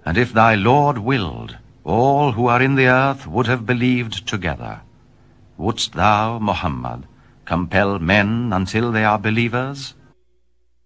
And if thy Lord willed, all who are in the earth would have believed together. Wouldst thou, Muhammad, compel men until they are believers?